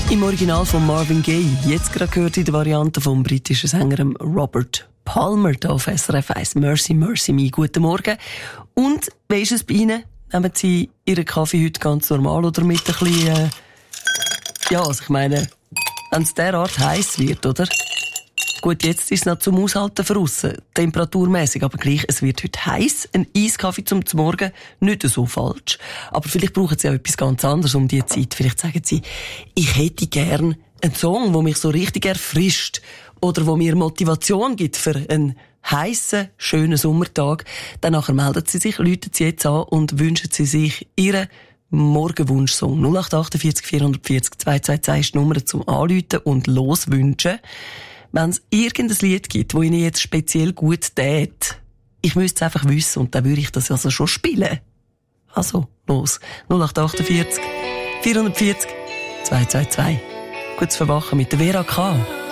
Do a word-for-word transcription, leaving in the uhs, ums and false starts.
Im Original von Marvin Gaye. Jetzt gerade gehört in der Variante vom britischen Sänger Robert Palmer hier auf S R F eins. Mercy, Mercy Me. Guten Morgen. Und wie ist es bei Ihnen? Nehmen Sie Ihren Kaffee heute ganz normal oder mit ein bisschen, äh ja, also ich meine, wenn es derart heiß wird, oder? Gut, jetzt ist es noch zum Aushalten draussen, temperaturmäßig, aber gleich, es wird heute heiß. Ein Eiskaffee zum Morgen, nicht so falsch. Aber vielleicht brauchen Sie auch etwas ganz anderes um diese Zeit. Vielleicht sagen Sie, ich hätte gern einen Song, der mich so richtig erfrischt oder wo mir Motivation gibt für einen heissen, schönen Sommertag. Danach melden Sie sich, rufen Sie jetzt an und wünschen Sie sich Ihren Morgenwunschsong. null acht acht vier vier vier vier zwei zwei zwei ist die Nummer zum Anrufen und loswünschen. Wenn es irgendein Lied gibt, das Ihnen jetzt speziell gut tät, ich müsste es einfach wissen und dann würde ich das also schon spielen. Also, los. null acht acht vier vier vier vier zwei zwei zwei. Gutes Verwachen mit der Vera K.